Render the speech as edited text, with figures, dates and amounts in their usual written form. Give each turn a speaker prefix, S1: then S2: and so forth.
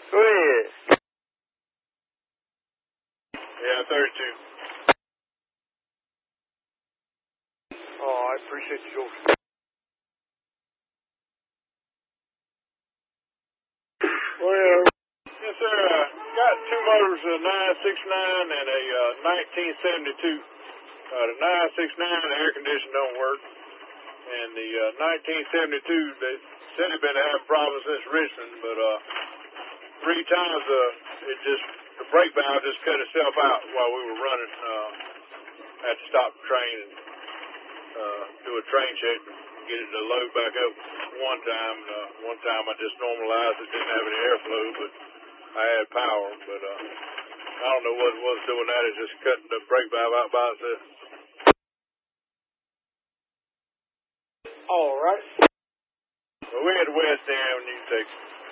S1: Go ahead.
S2: Yeah, 32.
S1: Oh, I appreciate you.
S2: Well, yes, sir. Got two motors, a 969 and a 1972. The 969, the air conditioner don't work. And the 1972, they said they've been having problems since Richmond, but 3 times the brake valve just cut itself out while we were running. Had to stop the train and do a train check and get it to load back up one time. One time I just normalized it, didn't have any airflow, but I had power. But I don't know what it was doing that. It just cut the brake valve out by itself.
S1: All right.
S2: Well, we're at the West End when you take